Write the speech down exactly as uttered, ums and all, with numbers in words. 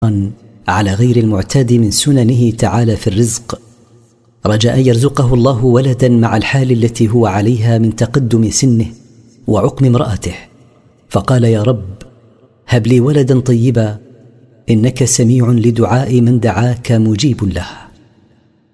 على غير المعتاد من سننه تعالى في الرزق، رجاء أن يرزقه الله ولدا مع الحال التي هو عليها من تقدم سنه وعقم امرأته، فقال: يا رب هب لي ولدا طيبا، إنك سميع لدعاء من دعاك مجيب له.